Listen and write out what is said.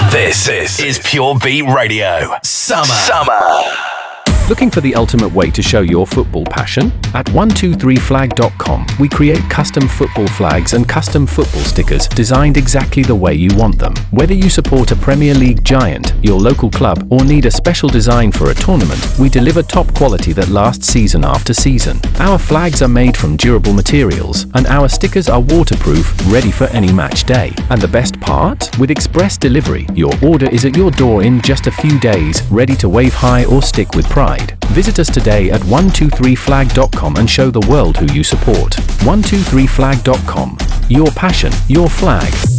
This is Pure Beat Radio. Summer. Looking for the ultimate way to show your football passion? At 123flag.com, we create custom football flags and custom football stickers designed exactly the way you want them. Whether you support a Premier League giant, your local club, or need a special design for a tournament, we deliver top quality that lasts season after season. Our flags are made from durable materials, and our stickers are waterproof, ready for any match day. And the best part? With express delivery, your order is at your door in just a few days, ready to wave high or stick with pride. Visit us today at 123flag.com and show the world who you support. 123flag.com. Your passion, your flag.